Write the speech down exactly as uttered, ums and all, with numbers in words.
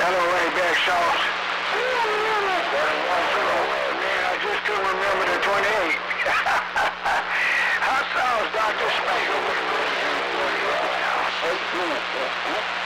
Hello, Ray Back Sauce. Man, I just couldn't remember the twenty-eight. Hot sauce, Doctor Special. Eight minutes.